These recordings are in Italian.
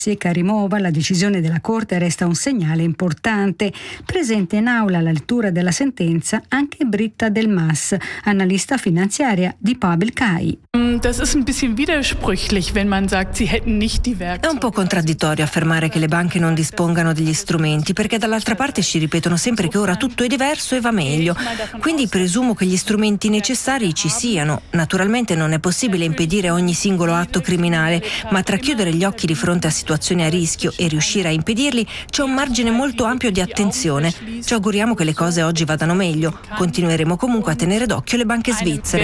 Karimova, la decisione della Corte resta un segnale importante. Presente in aula alla lettura della sentenza anche Britta Del Mas, analista finanziaria di Pavel Kai. È un po' contraddittorio affermare che le banche non dispongano degli strumenti, perché dall'altra parte ci ripetono sempre che ora tutto è diverso e va meglio. Quindi presumo che gli strumenti necessari ci siano. Naturalmente non è possibile impedire ogni singolo atto criminale, ma tra chiudere gli occhi di fronte a situazioni a rischio e riuscire a impedirli c'è un margine molto ampio di attenzione. Ci auguriamo che le cose oggi vadano meglio. Continueremo comunque a tenere d'occhio le banche svizzere.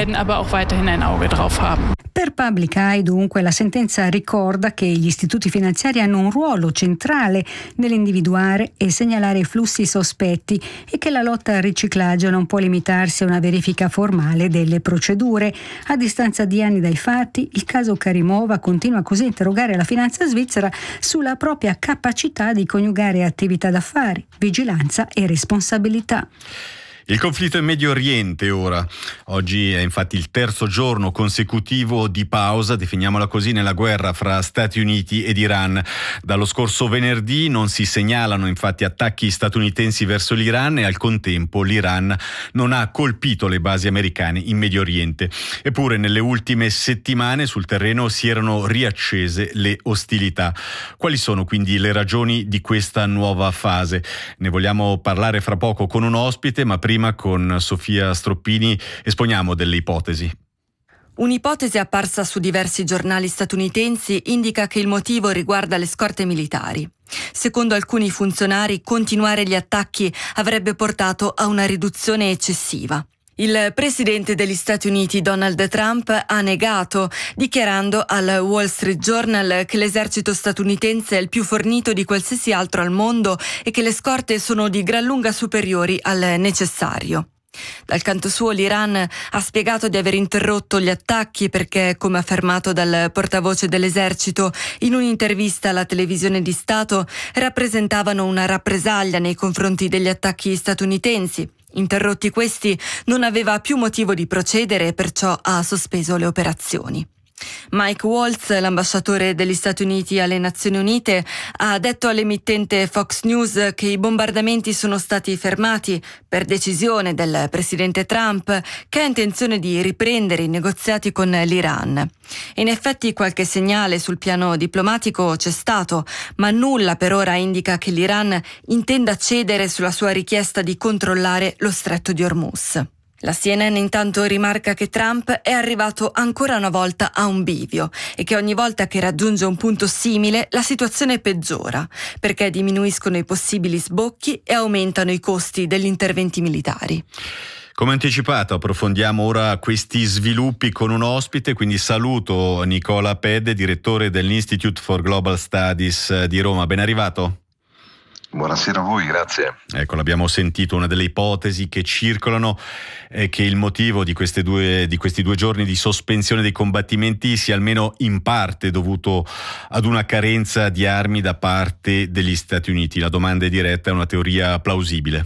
Per Public Eye, dunque, la sentenza ricorda che gli istituti finanziari hanno un ruolo centrale nell'individuare e segnalare i flussi sospetti e che la lotta al riciclaggio non può limitarsi a una verifica formale delle procedure. A distanza di anni dai fatti, il caso Karimova continua così a interrogare la finanza svizzera sulla propria capacità di coniugare attività d'affari, vigilanza e responsabilità. Il conflitto in Medio Oriente ora. Oggi è infatti il terzo giorno consecutivo di pausa, definiamola così, nella guerra fra Stati Uniti ed Iran. Dallo scorso venerdì non si segnalano infatti attacchi statunitensi verso l'Iran e al contempo l'Iran non ha colpito le basi americane in Medio Oriente. Eppure nelle ultime settimane sul terreno si erano riaccese le ostilità. Quali sono quindi le ragioni di questa nuova fase? Ne vogliamo parlare fra poco con un ospite, ma prima con Sofia Stroppini esponiamo delle ipotesi. Un'ipotesi apparsa su diversi giornali statunitensi indica che il motivo riguarda le scorte militari. Secondo alcuni funzionari, continuare gli attacchi avrebbe portato a una riduzione eccessiva. Il presidente degli Stati Uniti, Donald Trump, ha negato, dichiarando al Wall Street Journal che l'esercito statunitense è il più fornito di qualsiasi altro al mondo e che le scorte sono di gran lunga superiori al necessario. Dal canto suo l'Iran ha spiegato di aver interrotto gli attacchi perché, come affermato dal portavoce dell'esercito in un'intervista alla televisione di Stato, rappresentavano una rappresaglia nei confronti degli attacchi statunitensi. Interrotti questi, non aveva più motivo di procedere e perciò ha sospeso le operazioni. Mike Waltz, l'ambasciatore degli Stati Uniti alle Nazioni Unite, ha detto all'emittente Fox News che i bombardamenti sono stati fermati per decisione del presidente Trump, che ha intenzione di riprendere i negoziati con l'Iran. In effetti qualche segnale sul piano diplomatico c'è stato, ma nulla per ora indica che l'Iran intenda cedere sulla sua richiesta di controllare lo stretto di Hormuz. La CNN intanto rimarca che Trump è arrivato ancora una volta a un bivio e che ogni volta che raggiunge un punto simile la situazione peggiora, perché diminuiscono i possibili sbocchi e aumentano i costi degli interventi militari. Come anticipato, approfondiamo ora questi sviluppi con un ospite, quindi saluto Nicola Pedde, direttore dell'Institute for Global Studies di Roma. Ben arrivato. Buonasera a voi, grazie. Ecco, l'abbiamo sentito, una delle ipotesi che circolano è che il motivo di questi due giorni di sospensione dei combattimenti sia almeno in parte dovuto ad una carenza di armi da parte degli Stati Uniti. La domanda è diretta, è una teoria plausibile?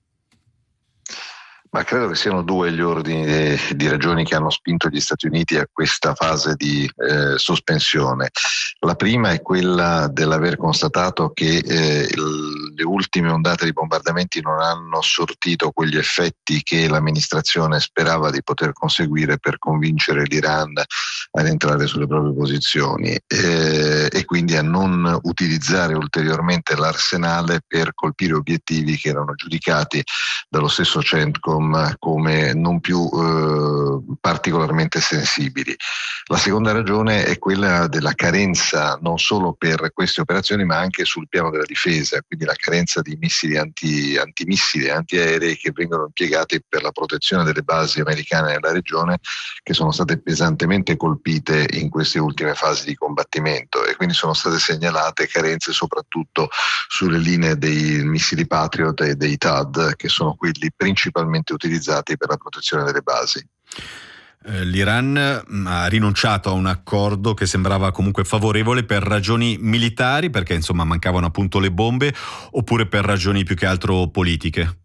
Ma credo che siano due gli ordini di ragioni che hanno spinto gli Stati Uniti a questa fase di sospensione. La prima è quella dell'aver constatato che le ultime ondate di bombardamenti non hanno sortito quegli effetti che l'amministrazione sperava di poter conseguire per convincere l'Iran ad entrare sulle proprie posizioni e quindi a non utilizzare ulteriormente l'arsenale per colpire obiettivi che erano giudicati dallo stesso CENTCOM come non più particolarmente sensibili. La seconda ragione è quella della carenza non solo per queste operazioni ma anche sul piano della difesa, quindi la carenza di missili antimissili e antiaerei che vengono impiegati per la protezione delle basi americane nella regione, che sono state pesantemente colpite in queste ultime fasi di combattimento, e quindi sono state segnalate carenze soprattutto sulle linee dei missili Patriot e dei THAAD, che sono quelli principalmente utilizzati per la protezione delle basi. L'Iran ha rinunciato a un accordo che sembrava comunque favorevole per ragioni militari, perché insomma mancavano appunto le bombe, oppure per ragioni più che altro politiche?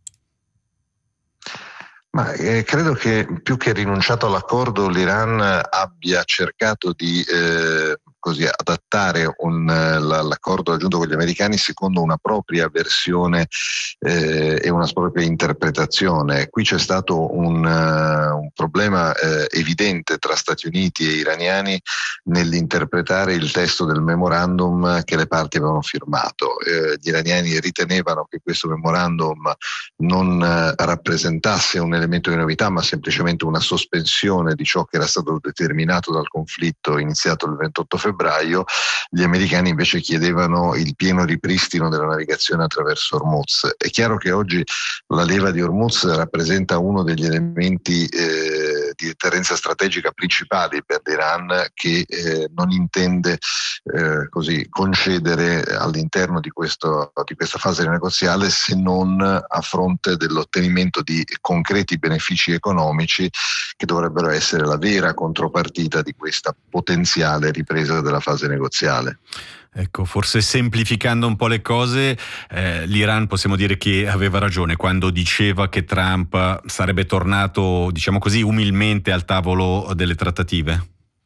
Ma credo che più che rinunciato all'accordo l'Iran abbia cercato di così adattare l'accordo raggiunto con gli americani secondo una propria versione e una propria interpretazione. Qui c'è stato un problema evidente tra Stati Uniti e iraniani nell'interpretare il testo del memorandum che le parti avevano firmato. Gli iraniani ritenevano che questo memorandum non rappresentasse un elemento di novità, ma semplicemente una sospensione di ciò che era stato determinato dal conflitto iniziato il 28 febbraio. Gli americani invece chiedevano il pieno ripristino della navigazione attraverso Hormuz. È chiaro che oggi la leva di Hormuz rappresenta uno degli elementi di deterrenza strategica principali per l'Iran, che non intende così concedere all'interno di questa fase negoziale, se non a fronte dell'ottenimento di concreti benefici economici che dovrebbero essere la vera contropartita di questa potenziale ripresa della fase negoziale. Ecco, forse semplificando un po' le cose, l'Iran possiamo dire che aveva ragione quando diceva che Trump sarebbe tornato, diciamo così, umilmente al tavolo delle trattative?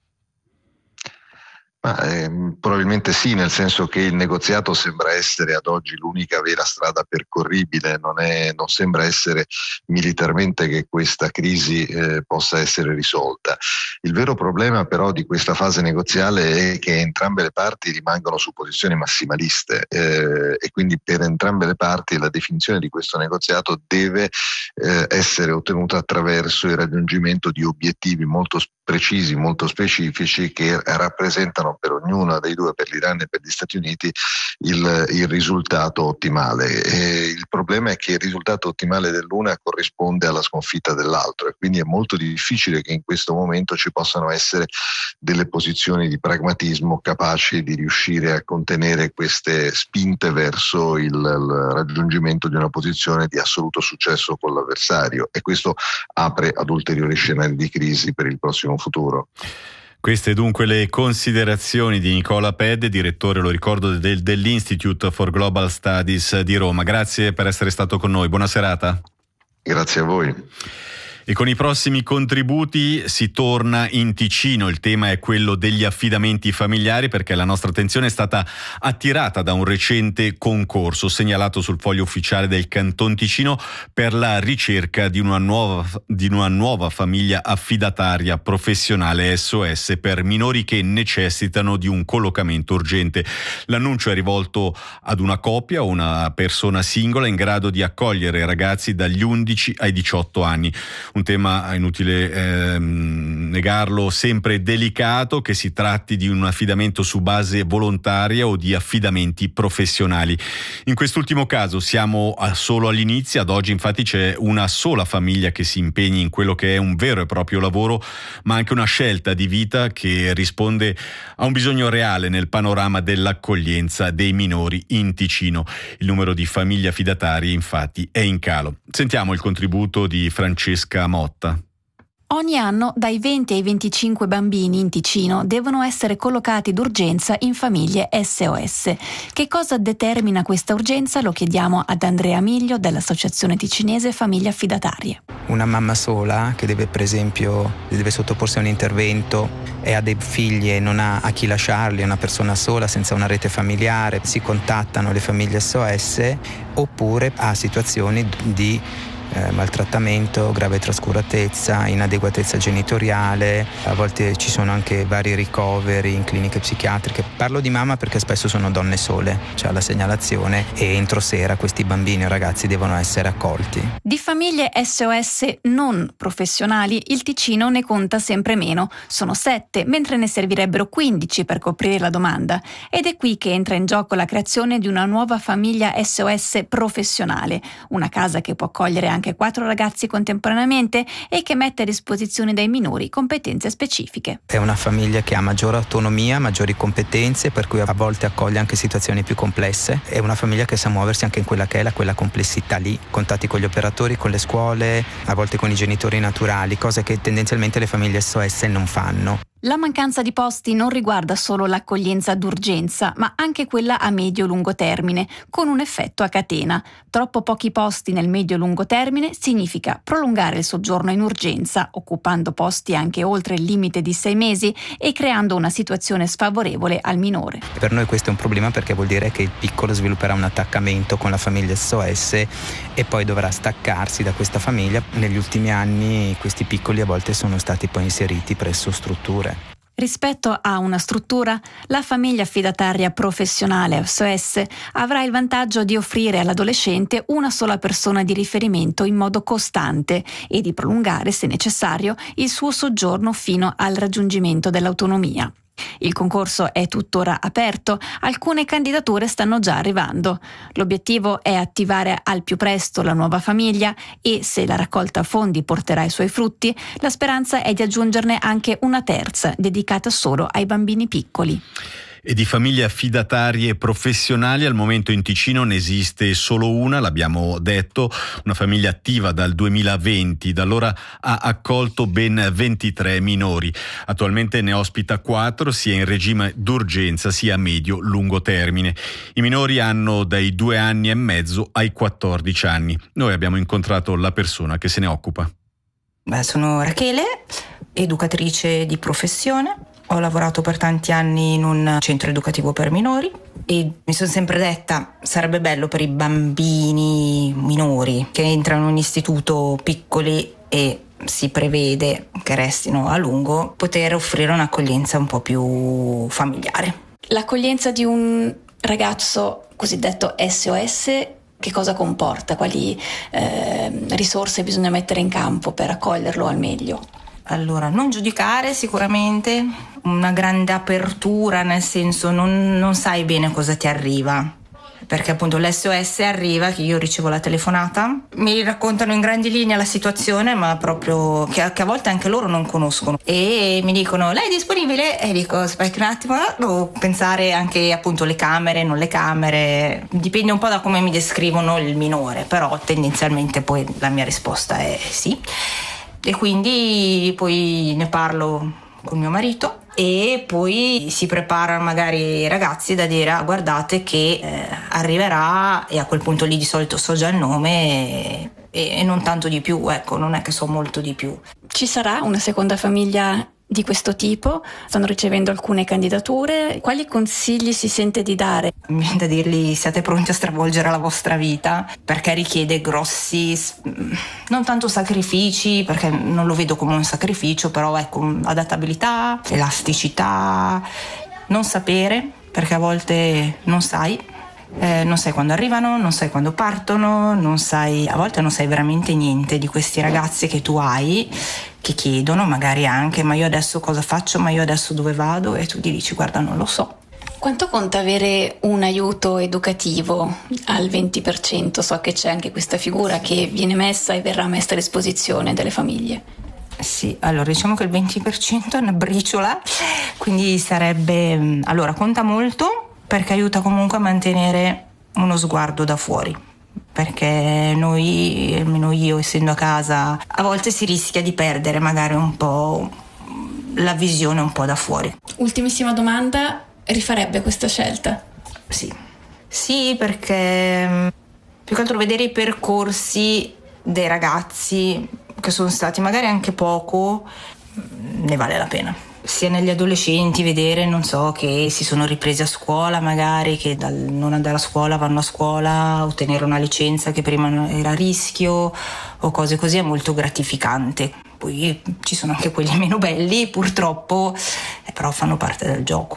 Probabilmente sì, nel senso che il negoziato sembra essere ad oggi l'unica vera strada percorribile, non sembra essere militarmente che questa crisi possa essere risolta. Il vero problema però di questa fase negoziale è che entrambe le parti rimangono su posizioni massimaliste e quindi per entrambe le parti la definizione di questo negoziato deve essere ottenuta attraverso il raggiungimento di obiettivi molto precisi, molto specifici, che rappresentano per ognuna dei due, per l'Iran e per gli Stati Uniti, il risultato ottimale. Il problema è che il risultato ottimale dell'una corrisponde alla sconfitta dell'altro, e quindi è molto difficile che in questo momento ci possano essere delle posizioni di pragmatismo capaci di riuscire a contenere queste spinte verso il raggiungimento di una posizione di assoluto successo con l'avversario, e questo apre ad ulteriori scenari di crisi per il prossimo futuro. Queste dunque le considerazioni di Nicola Pedde, direttore, lo ricordo, dell'Institute for Global Studies di Roma. Grazie per essere stato con noi, buona serata. Grazie a voi. E con i prossimi contributi si torna in Ticino. Il tema è quello degli affidamenti familiari, perché la nostra attenzione è stata attirata da un recente concorso segnalato sul foglio ufficiale del Canton Ticino per la ricerca di una nuova famiglia affidataria professionale SOS per minori che necessitano di un collocamento urgente. L'annuncio è rivolto ad una coppia o una persona singola in grado di accogliere ragazzi dagli 11 ai 18 anni. Un tema, inutile negarlo, sempre delicato, che si tratti di un affidamento su base volontaria o di affidamenti professionali. In quest'ultimo caso siamo solo all'inizio. Ad oggi infatti c'è una sola famiglia che si impegni in quello che è un vero e proprio lavoro, ma anche una scelta di vita che risponde a un bisogno reale nel panorama dell'accoglienza dei minori in Ticino. Il numero di famiglie affidatarie infatti è in calo. Sentiamo il contributo di Francesca Motta. Ogni anno dai 20 ai 25 bambini in Ticino devono essere collocati d'urgenza in famiglie SOS. Che cosa determina questa urgenza? Lo chiediamo ad Andrea Miglio dell'Associazione Ticinese Famiglie Affidatarie. Una mamma sola che deve, per esempio, deve sottoporsi a un intervento e ha dei figli e non ha a chi lasciarli, è una persona sola senza una rete familiare, si contattano le famiglie SOS, oppure ha situazioni di maltrattamento, grave trascuratezza, inadeguatezza genitoriale, a volte ci sono anche vari ricoveri in cliniche psichiatriche. Parlo di mamma perché spesso sono donne sole, c'è la segnalazione e entro sera questi bambini e ragazzi devono essere accolti. Di famiglie SOS non professionali il Ticino ne conta sempre meno, sono 7, mentre ne servirebbero 15 per coprire la domanda, ed è qui che entra in gioco la creazione di una nuova famiglia SOS professionale, una casa che può accogliere anche 4 ragazzi contemporaneamente e che mette a disposizione dei minori competenze specifiche. È una famiglia che ha maggiore autonomia, maggiori competenze, per cui a volte accoglie anche situazioni più complesse. È una famiglia che sa muoversi anche in quella che è quella complessità lì, contatti con gli operatori, con le scuole, a volte con i genitori naturali, cose che tendenzialmente le famiglie SOS non fanno. La mancanza di posti non riguarda solo l'accoglienza d'urgenza, ma anche quella a medio-lungo termine, con un effetto a catena. Troppo pochi posti nel medio-lungo termine significa prolungare il soggiorno in urgenza, occupando posti anche oltre il limite di 6 mesi e creando una situazione sfavorevole al minore. Per noi questo è un problema perché vuol dire che il piccolo svilupperà un attaccamento con la famiglia SOS e poi dovrà staccarsi da questa famiglia. Negli ultimi anni questi piccoli a volte sono stati poi inseriti presso strutture. Rispetto a una struttura, la famiglia affidataria professionale SOS avrà il vantaggio di offrire all'adolescente una sola persona di riferimento in modo costante e di prolungare, se necessario, il suo soggiorno fino al raggiungimento dell'autonomia. Il concorso è tuttora aperto, alcune candidature stanno già arrivando. L'obiettivo è attivare al più presto la nuova famiglia e, se la raccolta fondi porterà i suoi frutti, la speranza è di aggiungerne anche una terza, dedicata solo ai bambini piccoli. E di famiglie affidatarie professionali al momento in Ticino ne esiste solo una, l'abbiamo detto, una famiglia attiva dal 2020, da allora ha accolto ben 23 minori. Attualmente ne ospita 4, sia in regime d'urgenza sia a medio-lungo termine. I minori hanno dai 2 anni e mezzo ai 14 anni. Noi abbiamo incontrato la persona che se ne occupa. Sono Rachele, educatrice di professione. Ho lavorato per tanti anni in un centro educativo per minori e mi sono sempre detta sarebbe bello per i bambini minori che entrano in un istituto piccoli e si prevede che restino a lungo poter offrire un'accoglienza un po' più familiare. L'accoglienza di un ragazzo cosiddetto SOS che cosa comporta? Quali risorse bisogna mettere in campo per accoglierlo al meglio? Allora, non giudicare sicuramente, una grande apertura, nel senso non sai bene cosa ti arriva, perché appunto l'SOS arriva, che io ricevo la telefonata, mi raccontano in grandi linee la situazione, ma proprio che a volte anche loro non conoscono, e mi dicono lei è disponibile? E dico aspetta un attimo, devo pensare anche appunto le camere, non le camere, dipende un po' da come mi descrivono il minore, però tendenzialmente poi la mia risposta è sì. E quindi poi ne parlo con mio marito e poi si preparano magari i ragazzi da dire guardate che arriverà, e a quel punto lì di solito so già il nome e non tanto di più, ecco, non è che so molto di più. Ci sarà una seconda famiglia di questo tipo? Stanno ricevendo alcune candidature. Quali consigli si sente di dare? Mi viene da dirgli siate pronti a stravolgere la vostra vita, perché richiede grossi, non tanto sacrifici, perché non lo vedo come un sacrificio, però ecco, adattabilità, elasticità, non sapere, perché a volte non sai quando arrivano, non sai quando partono, a volte non sai veramente niente di questi ragazzi che tu hai, che chiedono magari anche ma io adesso cosa faccio, ma io adesso dove vado, e tu gli dici guarda non lo so. Quanto conta avere un aiuto educativo al 20%? So che c'è anche questa figura che viene messa e verrà messa a disposizione delle famiglie. Sì, allora diciamo che il 20% è una briciola, quindi sarebbe, allora conta molto perché aiuta comunque a mantenere uno sguardo da fuori, perché noi, almeno io essendo a casa, a volte si rischia di perdere magari un po' la visione un po' da fuori. Ultimissima domanda, rifarebbe questa scelta? Sì, perché più che altro vedere i percorsi dei ragazzi che sono stati magari anche poco, ne vale la pena. Sia negli adolescenti vedere, non so, che si sono ripresi a scuola magari, che dal non andare a scuola vanno a scuola, ottenere una licenza che prima era a rischio o cose così, è molto gratificante. Poi ci sono anche quelli meno belli purtroppo, però fanno parte del gioco.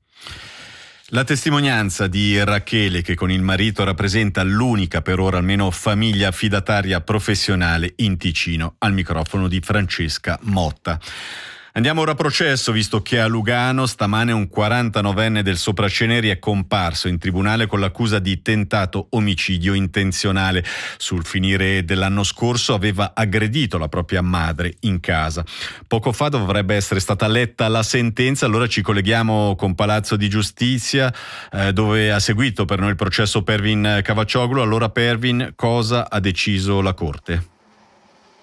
La testimonianza di Rachele, che con il marito rappresenta l'unica per ora almeno famiglia affidataria professionale in Ticino, al microfono di Francesca Motta. Andiamo ora a processo, visto che a Lugano stamane un 49enne del Sopraceneri è comparso in tribunale con l'accusa di tentato omicidio intenzionale. Sul finire dell'anno scorso aveva aggredito la propria madre in casa. Poco fa dovrebbe essere stata letta la sentenza, allora ci colleghiamo con Palazzo di Giustizia, dove ha seguito per noi il processo Pervin Cavaccioglu. Allora Pervin, cosa ha deciso la Corte?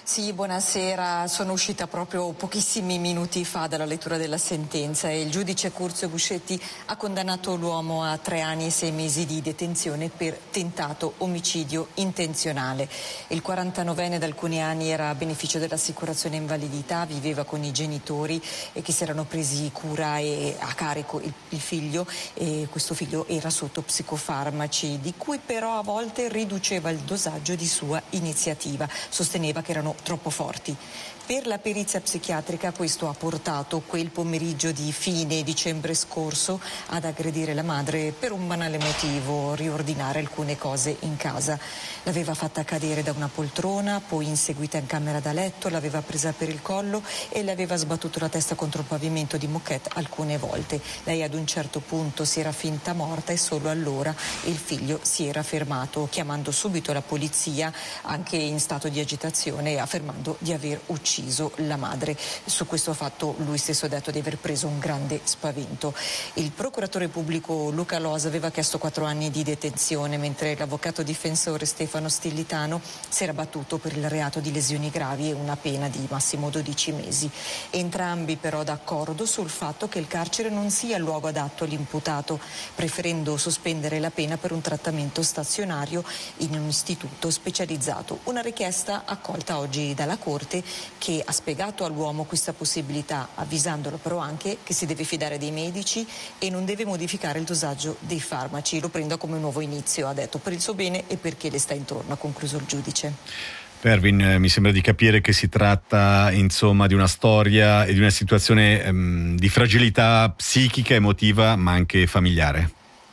Sì, buonasera. Sono uscita proprio pochissimi minuti fa dalla lettura della sentenza e il giudice Curzio Buscetti ha condannato l'uomo a 3 anni e 6 mesi di detenzione per tentato omicidio intenzionale. Il 49enne da alcuni anni era a beneficio dell'assicurazione invalidità, viveva con i genitori che si erano presi cura e a carico il figlio, e questo figlio era sotto psicofarmaci, di cui però a volte riduceva il dosaggio di sua iniziativa. Sosteneva che erano troppo forti. Per la perizia psichiatrica questo ha portato quel pomeriggio di fine dicembre scorso ad aggredire la madre per un banale motivo: riordinare alcune cose in casa. L'aveva fatta cadere da una poltrona, poi inseguita in camera da letto, l'aveva presa per il collo e le aveva sbattuto la testa contro il pavimento di moquette alcune volte. Lei ad un certo punto si era finta morta e solo allora il figlio si era fermato, chiamando subito la polizia, anche in stato di agitazione, affermando di aver ucciso la madre. Su questo fatto lui stesso ha detto di aver preso un grande spavento. Il procuratore pubblico Luca Losa aveva chiesto 4 anni di detenzione, mentre l'avvocato difensore Stefano Stillitano si era battuto per il reato di lesioni gravi e una pena di massimo 12 mesi. Entrambi però d'accordo sul fatto che il carcere non sia il luogo adatto all'imputato, preferendo sospendere la pena per un trattamento stazionario in un istituto specializzato. Una richiesta accolta oggi dalla Corte, che ha spiegato all'uomo questa possibilità, avvisandolo però anche che si deve fidare dei medici e non deve modificare il dosaggio dei farmaci. Lo prenda come un nuovo inizio, ha detto, per il suo bene e perché le sta intorno, ha concluso il giudice. Pervin, mi sembra di capire che si tratta insomma di una storia e di una situazione di fragilità psichica, emotiva ma anche familiare.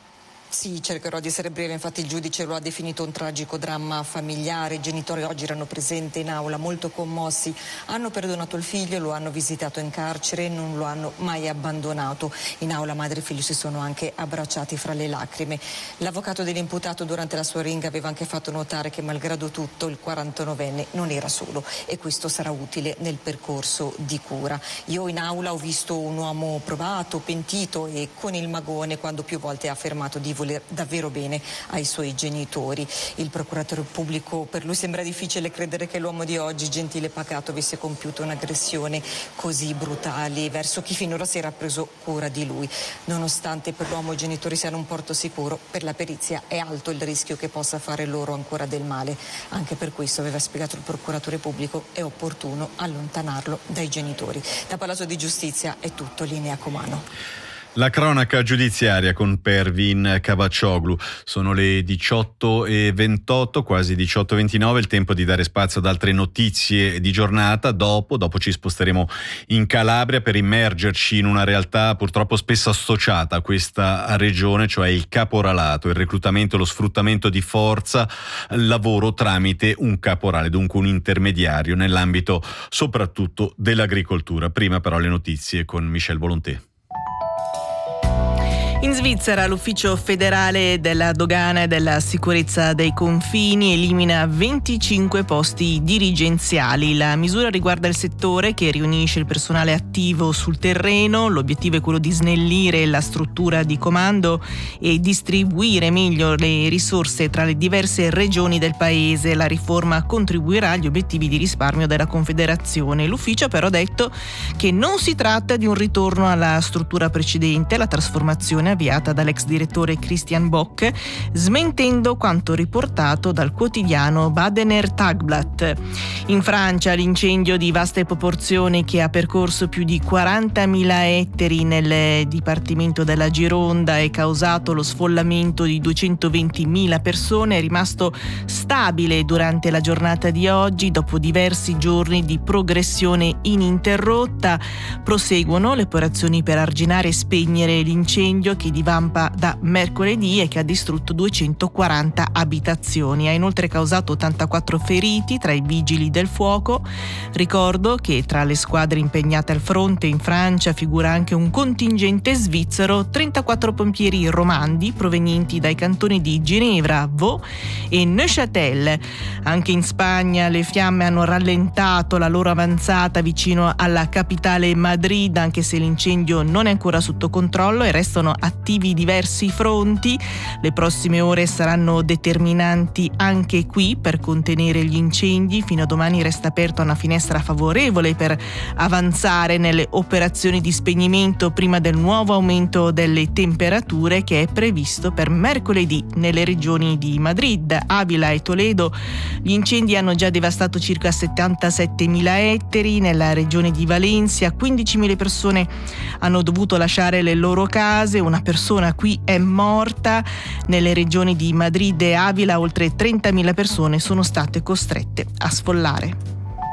Sì, cercherò di essere breve, infatti il giudice lo ha definito un tragico dramma familiare. I genitori oggi erano presenti in aula, molto commossi, hanno perdonato il figlio, lo hanno visitato in carcere, non lo hanno mai abbandonato. In aula madre e figlio si sono anche abbracciati fra le lacrime. L'avvocato dell'imputato durante la sua ringa aveva anche fatto notare che malgrado tutto il 49enne non era solo e questo sarà utile nel percorso di cura. Io in aula ho visto un uomo provato, pentito e con il magone quando più volte ha affermato di voler davvero bene ai suoi genitori. Il procuratore pubblico, per lui sembra difficile credere che l'uomo di oggi, gentile e pacato, avesse compiuto un'aggressione così brutale verso chi finora si era preso cura di lui. Nonostante per l'uomo i genitori siano un porto sicuro, per la perizia è alto il rischio che possa fare loro ancora del male. Anche per questo, aveva spiegato il procuratore pubblico, è opportuno allontanarlo dai genitori. Da Palazzo di Giustizia è tutto, linea Comano. La cronaca giudiziaria con Pervin Cavaccioglu. Sono le 18:28, quasi 18:29, il tempo di dare spazio ad altre notizie di giornata. Dopo ci sposteremo in Calabria per immergerci in una realtà purtroppo spesso associata a questa regione, cioè il caporalato, il reclutamento e lo sfruttamento di forza, lavoro tramite un caporale, dunque un intermediario nell'ambito soprattutto dell'agricoltura. Prima però le notizie con Michel Volonté. In Svizzera l'Ufficio federale della dogana e della sicurezza dei confini elimina 25 posti dirigenziali. La misura riguarda il settore che riunisce il personale attivo sul terreno. L'obiettivo è quello di snellire la struttura di comando e distribuire meglio le risorse tra le diverse regioni del paese. La riforma contribuirà agli obiettivi di risparmio della Confederazione. L'ufficio ha però detto che non si tratta di un ritorno alla struttura precedente, la trasformazione avviata dall'ex direttore Christian Bock, smentendo quanto riportato dal quotidiano Badener Tagblatt. In Francia l'incendio di vaste proporzioni che ha percorso più di 40.000 ettari nel dipartimento della Gironda e causato lo sfollamento di 220.000 persone è rimasto stabile durante la giornata di oggi. Dopo diversi giorni di progressione ininterrotta proseguono le operazioni per arginare e spegnere l'incendio che divampa da mercoledì e che ha distrutto 240 abitazioni. Ha inoltre causato 84 feriti tra i vigili del fuoco. Ricordo che tra le squadre impegnate al fronte in Francia figura anche un contingente svizzero, 34 pompieri romandi provenienti dai cantoni di Ginevra, Vaud e Neuchâtel. Anche in Spagna le fiamme hanno rallentato la loro avanzata vicino alla capitale Madrid, anche se l'incendio non è ancora sotto controllo e restano attivi diversi fronti. Le prossime ore saranno determinanti anche qui per contenere gli incendi. Fino a domani resta aperta una finestra favorevole per avanzare nelle operazioni di spegnimento prima del nuovo aumento delle temperature che è previsto per mercoledì nelle regioni di Madrid, Avila e Toledo. Gli incendi hanno già devastato circa 77.000 ettari. Nella regione di Valencia 15.000 persone hanno dovuto lasciare le loro case, una persona qui è morta. Nelle regioni di Madrid e Avila oltre 30.000 persone sono state costrette a sfollare.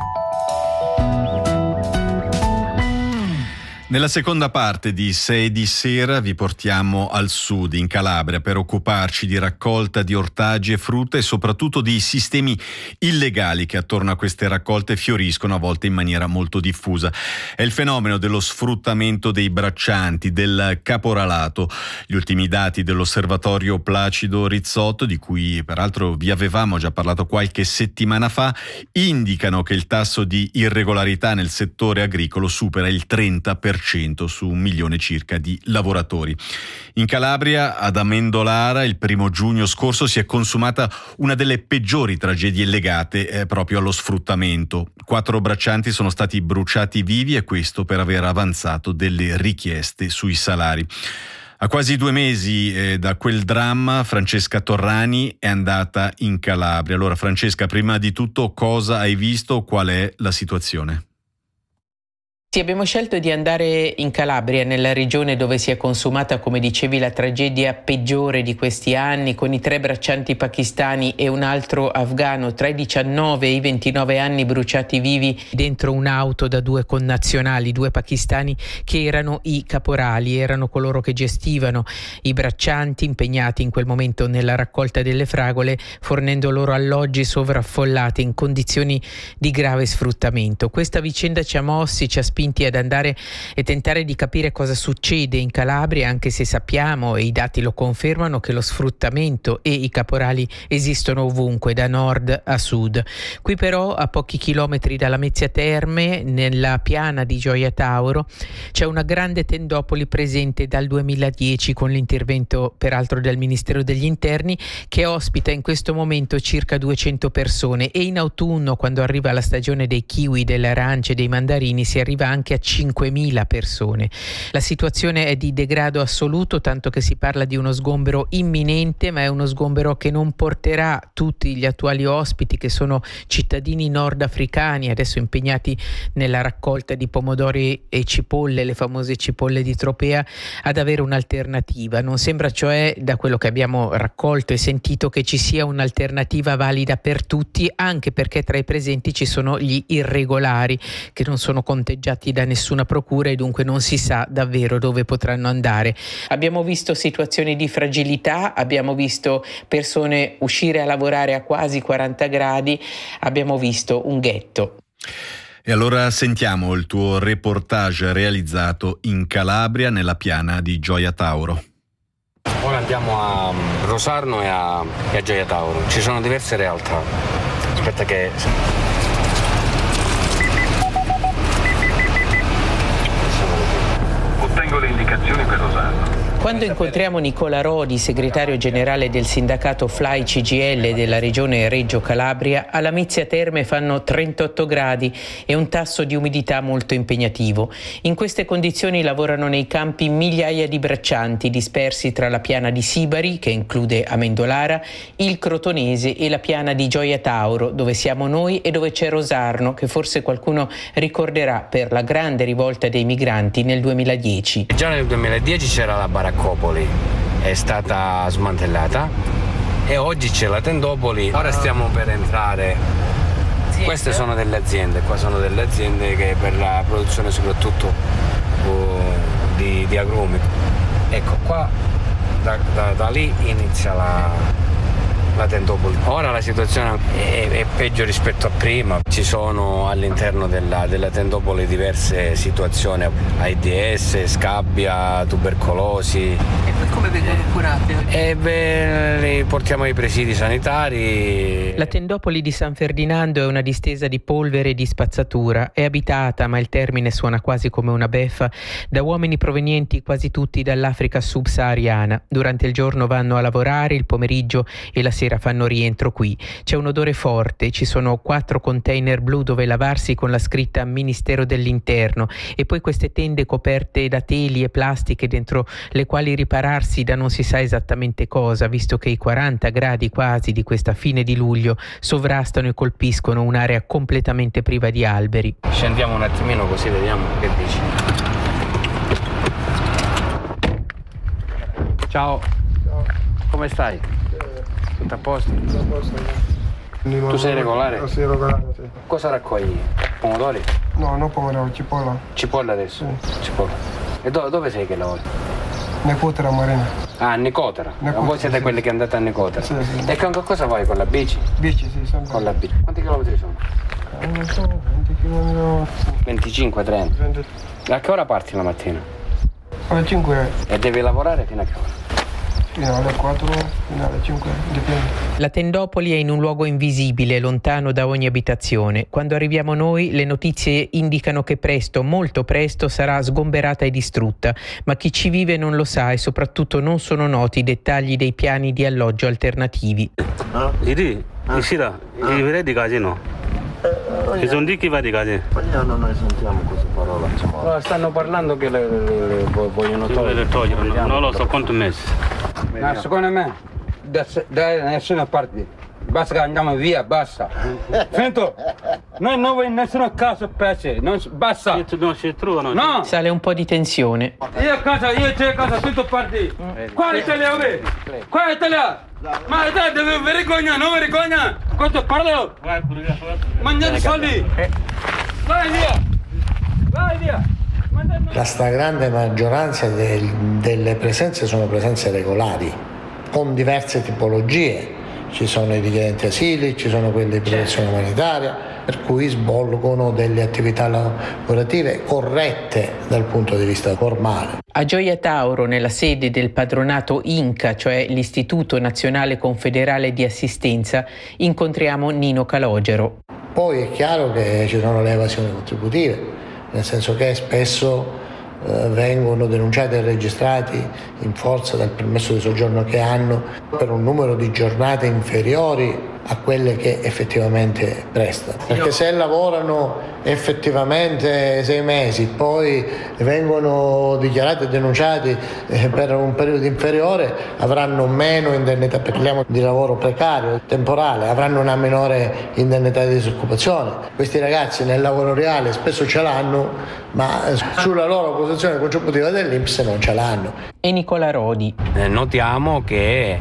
Nella seconda parte di 6 di sera vi portiamo al sud, in Calabria, per occuparci di raccolta di ortaggi e frutta e soprattutto di sistemi illegali che attorno a queste raccolte fioriscono a volte in maniera molto diffusa. È il fenomeno dello sfruttamento dei braccianti, del caporalato. Gli ultimi dati dell'osservatorio Placido Rizzotto, di cui peraltro vi avevamo già parlato qualche settimana fa, indicano che il tasso di irregolarità nel settore agricolo supera il 30% su 1 milione circa di lavoratori. In Calabria, ad Amendolara, il 1 giugno scorso si è consumata una delle peggiori tragedie legate proprio allo sfruttamento. 4 braccianti sono stati bruciati vivi e questo per aver avanzato delle richieste sui salari. A quasi 2 mesi da quel dramma, Francesca Torrani è andata in Calabria. Allora Francesca, prima di tutto cosa hai visto? Qual è la situazione? Sì, abbiamo scelto di andare in Calabria, nella regione dove si è consumata, come dicevi, la tragedia peggiore di questi anni, con i 3 braccianti pakistani e un altro afgano tra i 19 e i 29 anni bruciati vivi dentro un'auto da 2 connazionali, 2 pakistani che erano i caporali, erano coloro che gestivano i braccianti impegnati in quel momento nella raccolta delle fragole, fornendo loro alloggi sovraffollati in condizioni di grave sfruttamento. Questa vicenda ci ha mossi, ci ha spinti ad andare e tentare di capire cosa succede in Calabria, anche se sappiamo, e i dati lo confermano, che lo sfruttamento e i caporali esistono ovunque, da nord a sud. Qui però, a pochi chilometri dalla Mezzia Terme, nella piana di Gioia Tauro, c'è una grande tendopoli presente dal 2010, con l'intervento peraltro del Ministero degli Interni, che ospita in questo momento circa 200 persone, e in autunno, quando arriva la stagione dei kiwi, delle arance e dei mandarini, si arriva anche a 5.000 persone. La situazione è di degrado assoluto, tanto che si parla di uno sgombero imminente, ma è uno sgombero che non porterà tutti gli attuali ospiti, che sono cittadini nordafricani adesso impegnati nella raccolta di pomodori e cipolle, le famose cipolle di Tropea, ad avere un'alternativa. Non sembra cioè, da quello che abbiamo raccolto e sentito, che ci sia un'alternativa valida per tutti, anche perché tra i presenti ci sono gli irregolari che non sono conteggiati da nessuna procura e dunque non si sa davvero dove potranno andare. Abbiamo visto situazioni di fragilità, abbiamo visto persone uscire a lavorare a quasi 40 gradi, abbiamo visto un ghetto. E allora sentiamo il tuo reportage realizzato in Calabria, nella piana di Gioia Tauro. Ora andiamo a Rosarno e a Gioia Tauro. Ci sono diverse realtà. Aspetta che... Ottengo le indicazioni per Rosarno. Quando incontriamo Nicola Rodi, segretario generale del sindacato FLAI CGIL della regione Reggio Calabria, alla Mezzia Terme fanno 38 gradi e un tasso di umidità molto impegnativo. In queste condizioni lavorano nei campi migliaia di braccianti dispersi tra la piana di Sibari, che include Amendolara, il Crotonese e la piana di Gioia Tauro, dove siamo noi e dove c'è Rosarno, che forse qualcuno ricorderà per la grande rivolta dei migranti nel 2010. Già nel 2010 c'era la baraccopoli, è stata smantellata e oggi c'è la tendopoli. Ora stiamo per entrare. Queste sono delle aziende, qua sono delle aziende che per la produzione soprattutto di agrumi. Ecco qua, da lì inizia la tendopoli. Ora la situazione è peggio rispetto a prima, ci sono all'interno della tendopoli diverse situazioni, AIDS, scabbia, tubercolosi. E poi come vengono curate? Li portiamo ai presidi sanitari. La tendopoli di San Ferdinando è una distesa di polvere e di spazzatura, è abitata, ma il termine suona quasi come una beffa, da uomini provenienti quasi tutti dall'Africa subsahariana. Durante il giorno vanno a lavorare, il pomeriggio e la sera fanno rientro qui. C'è un odore forte, ci sono 4 container blu dove lavarsi con la scritta Ministero dell'Interno e poi queste tende coperte da teli e plastiche dentro le quali ripararsi da non si sa esattamente cosa, visto che i 40 gradi quasi di questa fine di luglio sovrastano e colpiscono un'area completamente priva di alberi. Scendiamo un attimino così vediamo che dici. Ciao. Come stai? Tutto a posto? Tutto a posto. Tu sei regolare? Sì, regolare, sì. Cosa raccogli? Pomodori? No, non pomodori, cipolla. Cipolla adesso? Sì. Cipolla. E dove sei che lavori? Nicotera Marina. Ah, Nicotera. Voi siete quelli che andate a Nicotera? Sì. E con cosa vai? Con la bici? Bici, sì, sempre. Con la bici. Quanti chilometri sono? Non so, 20 km. 25, 30. 20. A che ora parti la mattina? Alle 5. E devi lavorare fino a che ora? Fino alle 4, fino alle 5, dipende. La tendopoli è in un luogo invisibile, lontano da ogni abitazione. Quando arriviamo noi, le notizie indicano che presto, molto presto, sarà sgomberata e distrutta. Ma chi ci vive non lo sa e soprattutto non sono noti i dettagli dei piani di alloggio alternativi. Stasera, i verdi casi no. E sono di chi va di casi? No, noi sentiamo queste parole. Allora, stanno parlando che le vogliono togliere. Non lo so quanto mesi. Ma secondo me da nessuna parte, basta che andiamo via, basta. Finito, noi non vuoi nessuno caso piace, basta. Non si trovano. No! Sale un po' di tensione. Io c'è casa, tutto parti. Qua l'Italia, qua l'Italia. Ma te devi vergogna, non vergogna. Quanto parlo? Mangiare soldi. Vai via. La stragrande maggioranza delle presenze sono presenze regolari, con diverse tipologie. Ci sono i richiedenti asili, ci sono quelli di protezione umanitaria, per cui svolgono delle attività lavorative corrette dal punto di vista formale. A Gioia Tauro, nella sede del padronato INCA, cioè l'Istituto Nazionale Confederale di Assistenza, incontriamo Nino Calogero. Poi è chiaro che ci sono le evasioni contributive, nel senso che spesso vengono denunciati e registrati in forza del permesso di soggiorno che hanno per un numero di giornate inferiori a quelle che effettivamente prestano, perché se lavorano effettivamente 6 mesi poi vengono dichiarati e denunciati per un periodo inferiore, avranno meno indennità, perché parliamo di lavoro precario, temporale, avranno una minore indennità di disoccupazione. Questi ragazzi nel lavoro reale spesso ce l'hanno, ma sulla loro posizione contributiva dell'INPS non ce l'hanno. E Nicola Rodi. Notiamo che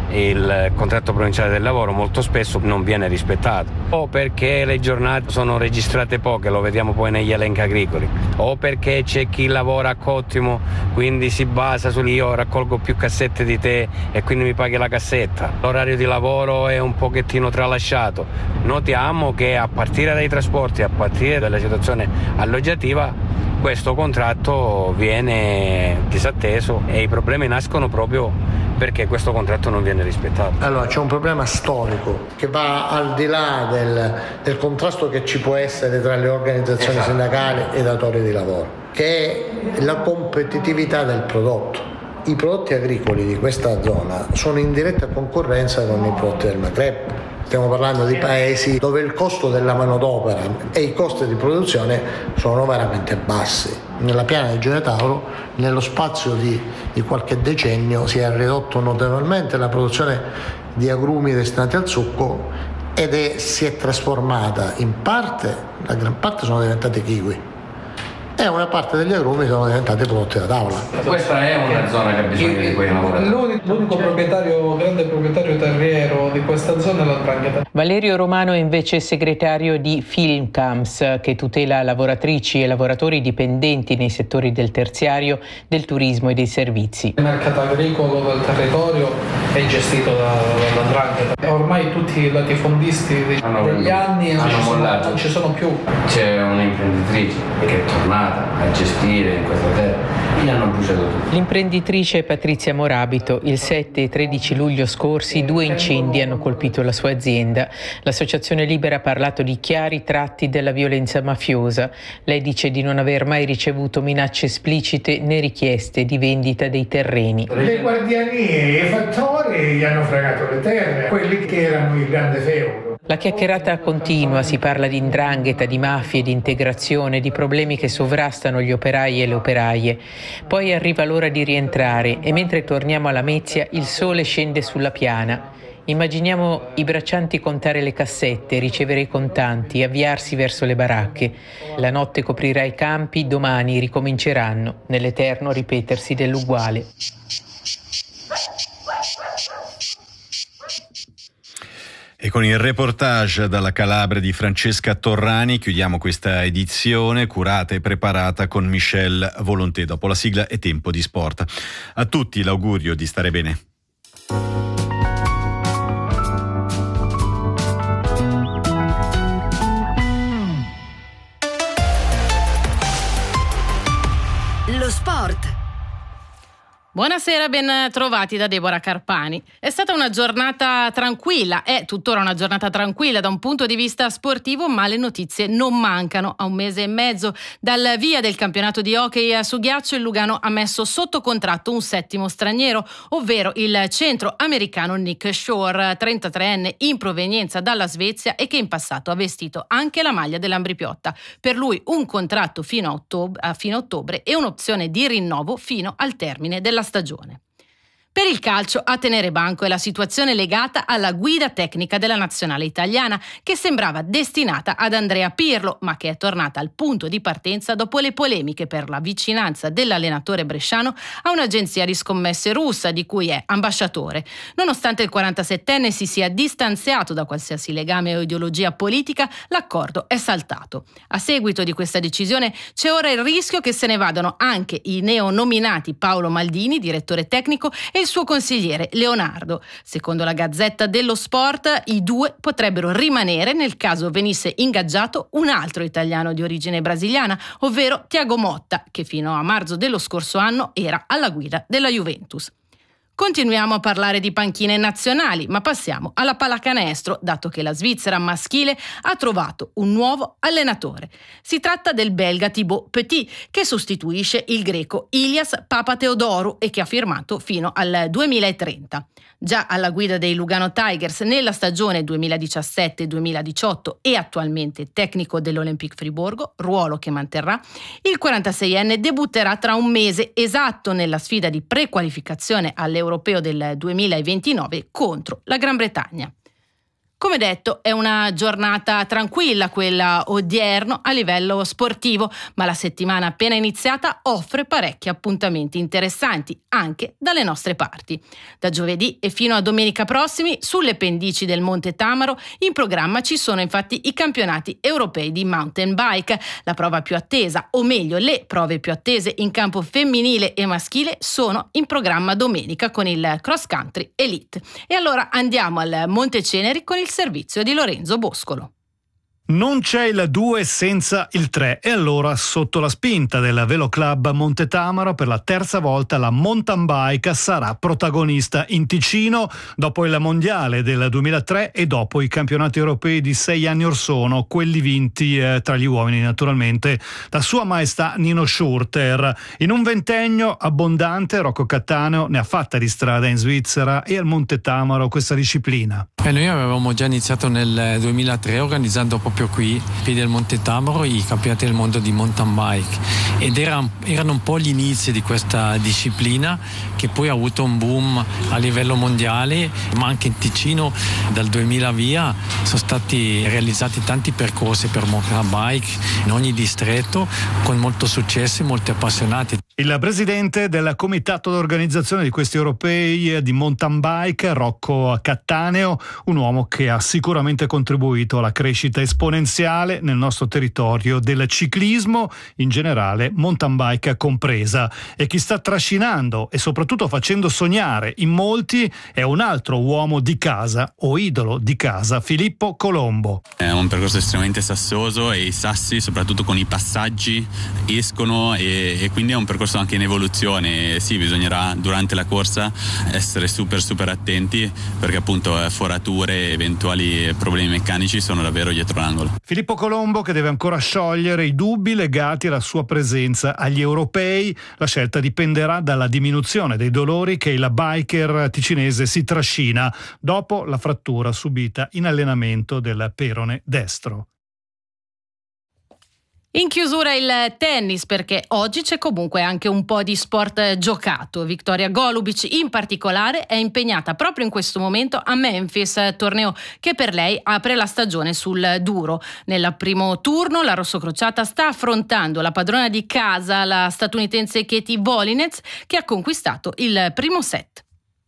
il contratto provinciale del lavoro molto spesso non viene rispettato, o perché le giornate sono registrate poche, lo vediamo poi negli elenchi agricoli, o perché c'è chi lavora a cottimo, quindi si basa su io raccolgo più cassette di te e quindi mi paghi la cassetta. L'orario di lavoro è un pochettino tralasciato. Notiamo che a partire dai trasporti, a partire dalla situazione alloggiativa, questo contratto viene disatteso e i problemi nascono proprio perché questo contratto non viene rispettato. Allora c'è un problema storico che va al di là del contrasto che ci può essere tra le organizzazioni sindacali e i datori di lavoro, che è la competitività del prodotto. I prodotti agricoli di questa zona sono in diretta concorrenza con i prodotti del Maghreb. Stiamo parlando di paesi dove il costo della manodopera e i costi di produzione sono veramente bassi. Nella piana di Gioia Tauro, nello spazio di qualche decennio, si è ridotto notevolmente la produzione di agrumi destinati al succo si è trasformata in parte, la gran parte sono diventati kiwi. e una parte degli agrumi sono diventati prodotti da tavola. Questa è una zona che ha bisogno di quei lavoratori. L'unico grande proprietario terriero di questa zona è la 'ndrangheta. Valerio Romano è invece segretario di Filmcams, che tutela lavoratrici e lavoratori dipendenti nei settori del terziario, del turismo e dei servizi. Il mercato agricolo del territorio è gestito dalla 'ndrangheta. Ormai tutti i latifondisti degli anni non ci sono più. C'è un'imprenditrice che è tornata a gestire in questa terra. Li hanno bruciato tutti. L'imprenditrice Patrizia Morabito. Il 7 e 13 luglio scorsi 2 incendi hanno colpito la sua azienda. L'Associazione Libera ha parlato di chiari tratti della violenza mafiosa. Lei dice di non aver mai ricevuto minacce esplicite né richieste di vendita dei terreni. Le guardianie e i fattori gli hanno fregato le terre, quelli che erano il grande feudo. La chiacchierata continua, si parla di 'ndrangheta, di mafie, di integrazione, di problemi che sovrastano gli operai e le operaie. Poi arriva l'ora di rientrare e mentre torniamo alla Lamezia il sole scende sulla piana. Immaginiamo i braccianti contare le cassette, ricevere i contanti, avviarsi verso le baracche. La notte coprirà i campi, domani ricominceranno, nell'eterno ripetersi dell'uguale. E con il reportage dalla Calabria di Francesca Torrani chiudiamo questa edizione curata e preparata con Michel Volonté. Dopo la sigla è tempo di sport. A tutti l'augurio di stare bene. Lo sport. Buonasera, ben trovati da Deborah Carpani. È stata una giornata tranquilla, è tuttora una giornata tranquilla da un punto di vista sportivo, ma le notizie non mancano. A un mese e mezzo dal via del campionato di hockey su ghiaccio, il Lugano ha messo sotto contratto un 7° straniero, ovvero il centroamericano Nick Shore, 33enne in provenienza dalla Svezia e che in passato ha vestito anche la maglia dell'Ambripiotta. Per lui un contratto fino a fine ottobre e un'opzione di rinnovo fino al termine della stagione. Per il calcio, a tenere banco è la situazione legata alla guida tecnica della nazionale italiana, che sembrava destinata ad Andrea Pirlo, ma che è tornata al punto di partenza dopo le polemiche per la vicinanza dell'allenatore bresciano a un'agenzia di scommesse russa di cui è ambasciatore. Nonostante il 47enne si sia distanziato da qualsiasi legame o ideologia politica, l'accordo è saltato. A seguito di questa decisione c'è ora il rischio che se ne vadano anche i neonominati Paolo Maldini, direttore tecnico, e il suo consigliere Leonardo. Secondo la Gazzetta dello Sport, i due potrebbero rimanere nel caso venisse ingaggiato un altro italiano di origine brasiliana, ovvero Thiago Motta, che fino a marzo dello scorso anno era alla guida della Juventus. Continuiamo a parlare di panchine nazionali, ma passiamo alla pallacanestro, dato che la Svizzera maschile ha trovato un nuovo allenatore. Si tratta del belga Thibaut Petit, che sostituisce il greco Ilias Papatheodorou e che ha firmato fino al 2030. Già alla guida dei Lugano Tigers nella stagione 2017-2018 e attualmente tecnico dell'Olympique Friburgo, ruolo che manterrà, il 46enne debutterà tra un mese esatto nella sfida di prequalificazione all'Europeo del 2029 contro la Gran Bretagna. Come detto, è una giornata tranquilla quella odierno a livello sportivo, ma la settimana appena iniziata offre parecchi appuntamenti interessanti anche dalle nostre parti. Da giovedì e fino a domenica prossimi, sulle pendici del Monte Tamaro, in programma ci sono infatti i campionati europei di mountain bike, la prova più attesa, o meglio le prove più attese in campo femminile e maschile sono in programma domenica con il cross country elite. E allora andiamo al Monte Ceneri con il servizio di Lorenzo Boscolo. Non c'è il 2 senza il 3 e allora sotto la spinta del Velo Club Monte Tamaro per la terza volta la mountain bike sarà protagonista in Ticino dopo il mondiale del 2003 e dopo i campionati europei di 6 anni or sono, quelli vinti tra gli uomini naturalmente da Sua Maestà Nino Schurter. In un ventennio abbondante Rocco Cattaneo ne ha fatta di strada in Svizzera e al Monte Tamaro questa disciplina. Noi avevamo già iniziato nel 2003 organizzando proprio proprio qui, piedi del Monte Tamaro, i campionati del mondo di mountain bike, ed erano un po' gli inizi di questa disciplina che poi ha avuto un boom a livello mondiale, ma anche in Ticino dal 2000 via sono stati realizzati tanti percorsi per mountain bike in ogni distretto con molto successo e molti appassionati. Il presidente del comitato d'organizzazione di questi europei di mountain bike, Rocco Cattaneo, un uomo che ha sicuramente contribuito alla crescita esponenziale nel nostro territorio del ciclismo, in generale mountain bike compresa. E chi sta trascinando e soprattutto facendo sognare in molti è un altro uomo di casa o idolo di casa, Filippo Colombo. È un percorso estremamente sassoso e i sassi, soprattutto con i passaggi, escono e quindi è un percorso anche in evoluzione. Sì, bisognerà durante la corsa essere super attenti, perché appunto forature, eventuali problemi meccanici sono davvero dietro l'angolo. Filippo Colombo che deve ancora sciogliere i dubbi legati alla sua presenza agli europei. La scelta dipenderà dalla diminuzione dei dolori che il biker ticinese si trascina dopo la frattura subita in allenamento del perone destro. In chiusura il tennis, perché oggi c'è comunque anche un po' di sport giocato. Victoria Golubic in particolare è impegnata proprio in questo momento a Memphis, torneo che per lei apre la stagione sul duro. Nel primo turno la rossocrociata sta affrontando la padrona di casa, la statunitense Katie Volinets, che ha conquistato il primo set.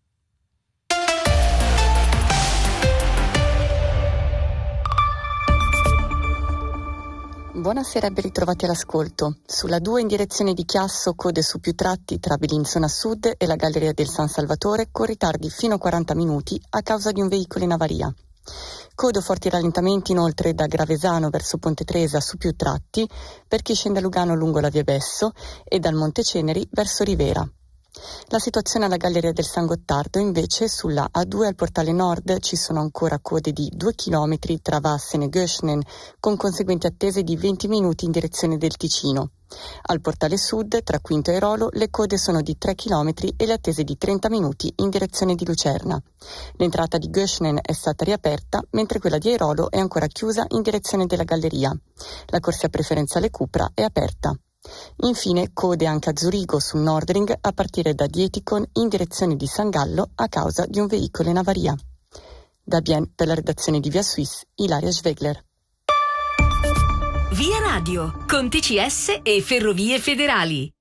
Buonasera e ben ritrovati all'ascolto. Sulla 2 in direzione di Chiasso, code su più tratti tra Bellinzona Sud e la Galleria del San Salvatore, con ritardi fino a 40 minuti a causa di un veicolo in avaria. Code forti rallentamenti inoltre da Gravesano verso Ponte Tresa su più tratti per chi scende a Lugano lungo la via Besso e dal Monte Ceneri verso Rivera. La situazione alla Galleria del San Gottardo invece sulla A2 al portale nord ci sono ancora code di 2 km tra Vassen e Göschnen con conseguenti attese di 20 minuti in direzione del Ticino. Al portale sud tra Quinto e Rolo le code sono di 3 km e le attese di 30 minuti in direzione di Lucerna. L'entrata di Göschnen è stata riaperta mentre quella di Airolo è ancora chiusa in direzione della galleria. La corsia preferenziale Cupra è aperta. Infine code anche a Zurigo sul Nordring a partire da Dietikon in direzione di San Gallo a causa di un veicolo in avaria. Da Bien per la redazione di Via Suisse, Ilaria Schwegler. Via Radio con TCS e Ferrovie Federali.